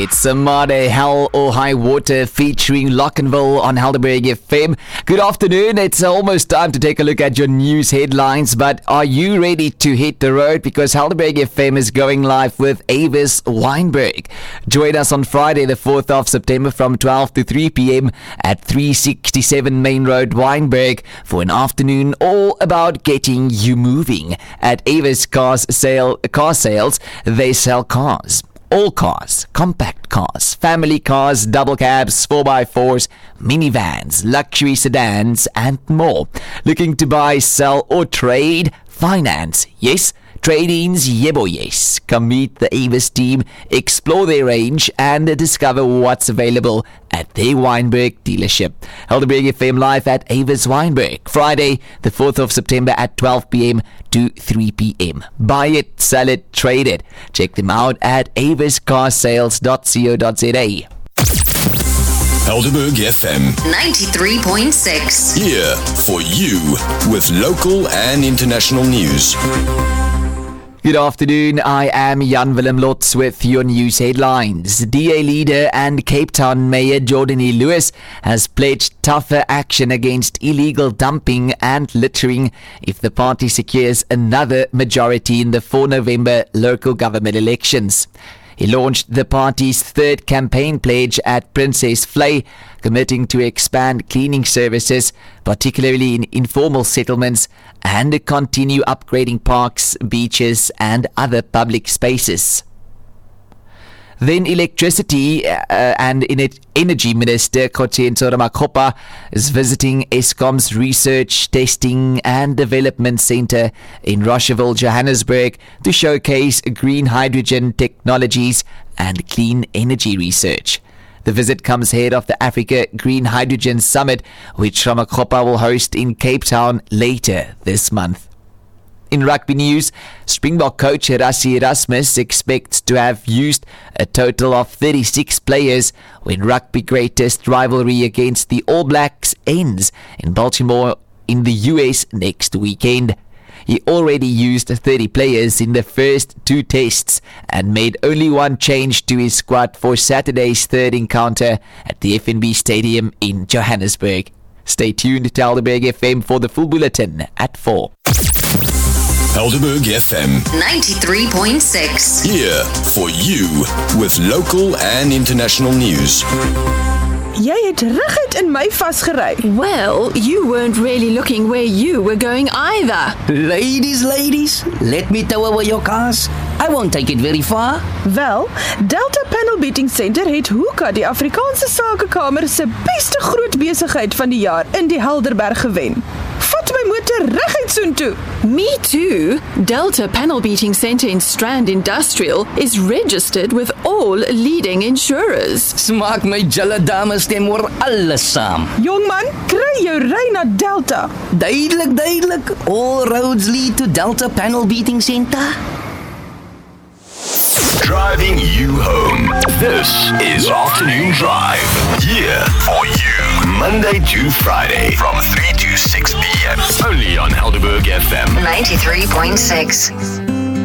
It's Samade Hell or High Water featuring Lockenville on Helderberg FM. Good afternoon. It's almost time to take a look at your news headlines, but are you ready to hit the road? Because Helderberg FM is going live with Avis Weinberg. Join us on Friday the 4th of September from 12 to 3 p.m. at 367 Main Road, Weinberg for an afternoon all about getting you moving. At Avis Car Sales, they sell cars. All cars, compact cars, family cars, double cabs, 4x4s, minivans, luxury sedans, and more. Looking to buy, sell, or trade? Finance, yes. Trade-ins, yes. Come meet the Avis team, explore their range, and discover what's available at their Weinberg dealership. Helderberg FM live at Avis Weinberg, Friday, the 4th of September at 12 p.m. to 3 p.m. Buy it, sell it, trade it. Check them out at aviscarsales.co.za. Helderberg FM 93.6. Here for you with local and international news. Good afternoon, I am Jan Willem Lotz with your news headlines. DA leader and Cape Town Mayor Jordanie Lewis has pledged tougher action against illegal dumping and littering if the party secures another majority in the 4 November local government elections. He launched the party's third campaign pledge at Princess Flay, committing to expand cleaning services, particularly in informal settlements, and continue upgrading parks, beaches, and other public spaces. Then Electricity and Energy Minister Kgotshiento Ramokgopa is visiting Eskom's Research, Testing and Development Centre in Rocheville, Johannesburg to showcase green hydrogen technologies and clean energy research. The visit comes ahead of the Africa Green Hydrogen Summit, which Ramokgopa will host in Cape Town later this month. In rugby news, Springbok coach Rassie Erasmus expects to have used a total of 36 players when rugby greatest rivalry against the All Blacks ends in Baltimore in the US next weekend. He already used 30 players in the first 2 tests and made only one change to his squad for Saturday's third encounter at the FNB Stadium in Johannesburg. Stay tuned to Helderberg FM for the full bulletin at 4. Helderberg FM 93.6. Here for you with local and international news. Jy het reguit in my vasgery. Well, you weren't really looking where you were going either. Ladies, let me tow away your cars. I won't take it very far. Wel, Delta Panel Beating Center het Hoeka die Afrikaanse Sakekamer se beste groot besigheid van die jaar in die Helderberg gewen. Vat my motor reguit soontoe. Me too. Delta Panel Beating Center in Strand Industrial is registered with all leading insurers. Smaak my julle dames stem oor alles saam. Jongman, kry jou ry na Delta. Duidelik. All roads lead to Delta Panel Beating Center. Driving you home. This is Afternoon Drive. Here for you. Monday to Friday from 3 to 6 p.m. Only on Helderberg FM 93.6.